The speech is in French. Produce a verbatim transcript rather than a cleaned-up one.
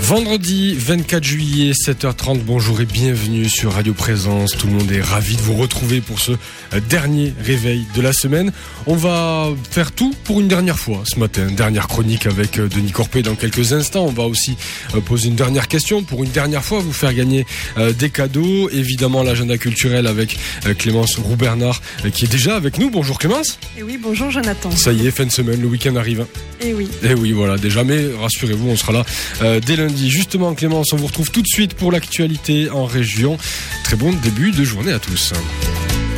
Vendredi vingt-quatre juillet, sept heures trente, bonjour et bienvenue sur Radio Présence. Tout le monde est ravi de vous retrouver pour ce dernier réveil de la semaine. On va faire tout pour une dernière fois ce matin. Dernière chronique avec Denis Corpé dans quelques instants. On va aussi poser une dernière question pour une dernière fois vous faire gagner des cadeaux. Évidemment l'agenda culturel avec Clémence Roux-Bernard qui est déjà avec nous. Bonjour Clémence. Et oui, bonjour Jonathan. Ça y est, fin de semaine, le week-end arrive. Et oui. Et oui, voilà, déjà, mais rassurez-vous, on sera là euh, dès lundi. Justement, Clémence, on vous retrouve tout de suite pour l'actualité en région. Très bon début de journée à tous.